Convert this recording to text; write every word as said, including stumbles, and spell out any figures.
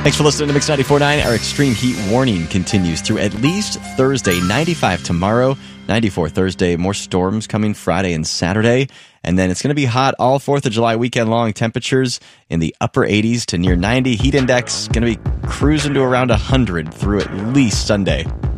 Thanks for listening to Mix ninety-four point nine. Our extreme heat warning continues through at least Thursday. ninety-five tomorrow, ninety-four Thursday. More storms coming Friday and Saturday. And then it's going to be hot all fourth of July weekend long. Temperatures in the upper eighties to near ninety. Heat index going to be cruising to around one hundred through at least Sunday.